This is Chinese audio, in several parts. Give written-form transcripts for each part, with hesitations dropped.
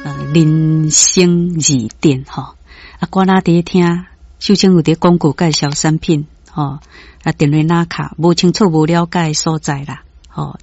人生二点吼，我那伫听秀清有伫广告介绍产品吼，电话那卡无清楚无了解的所在啦吼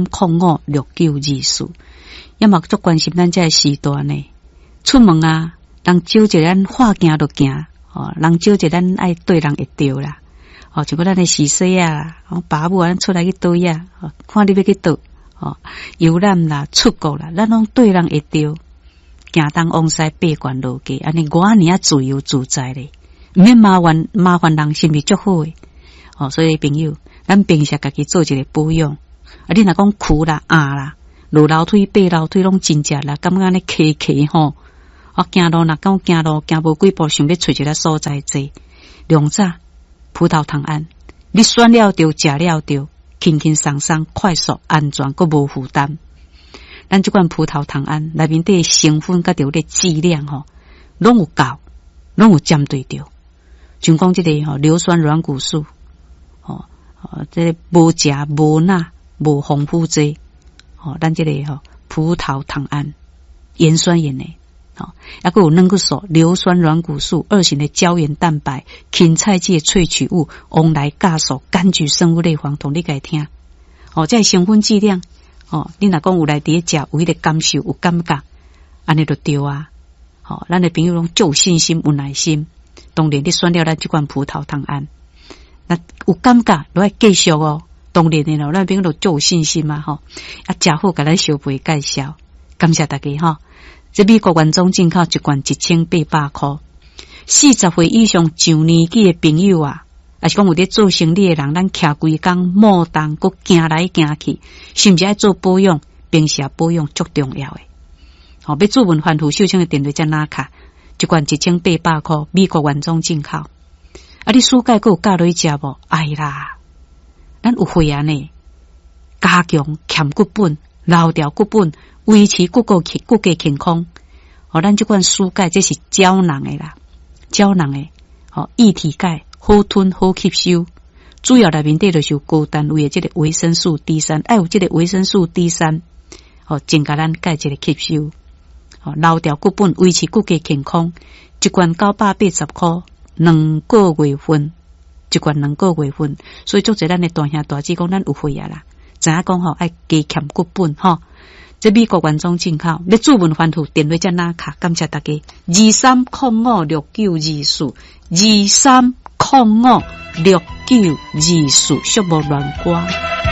，23056924，也嘛足关心咱这个时段呢。出门啊，人少一咱话行就行，人少一咱爱对人会对啦。像咱的洗洗啊，爸母啊，咱出来去倒啊，看你要去倒，游览啦、出国啦，咱拢对人会对，行东往西八关路街，安尼我尔啊自由自在咧，毋免麻烦人，是毋是足好诶？所以朋友，咱平时家己做一个保养，你若讲苦啦、啦，落楼梯、爬楼梯拢真正啦，感觉安尼崎吼，行路若讲行路行无几步，想要找一个所在坐，两早。葡萄糖胺，你选了着，食了着，轻轻松松、快速、安全，佮无负担。咱这款葡萄糖胺内面的成分佮着咧质量吼，拢有够，拢有针对着。像讲这个硫酸软骨素，这个无食无钠无防腐剂，咱这个葡萄糖胺盐酸盐诶。还有软骨素、硫酸软骨素、2型的胶原蛋白、芹菜剂萃取物、翁来酵素、柑橘生物类黄酮，你该听。这成分质量，你若讲有来伫食，有迄个感受，有感觉，安尼就对啊。咱的朋友拢足有信心、有耐心。当然，你选了咱这款葡萄糖胺，那有感觉，都要继续哦。当然的咯，咱朋友都足有信心嘛，食好，甲咱小辈介绍，感谢大家这美国原装进口一罐1800块，40岁以上上年纪的朋友啊，还是讲有伫做生意的人，咱徛规工莫动，佮行来行去，是毋是爱做保养？平时保养足重要诶。要注文反复秀清的电话才拿卡，一罐1800块，美国原装进口。你暑假佮有教落去食无？哎啦，咱有会员呢，加强欠骨本，留掉骨本。维持骨骼健康，咱这款蔬钙这是胶囊的啦，胶囊的，液体钙好吞好吸收，主要内面底就是有高单位的这个维生素 D3， 爱有这个维生素 D3，增加咱钙这个吸收，留掉骨本，维持骨骼健康，一罐980块，2个月份，一罐2个月份，所以做者咱的大兄大姐讲咱有会啊啦，知影讲爱加欠骨本这美国原装进口，要注文反复电话才拿卡，感谢大家。23056924，23056924，寂寞乱歌。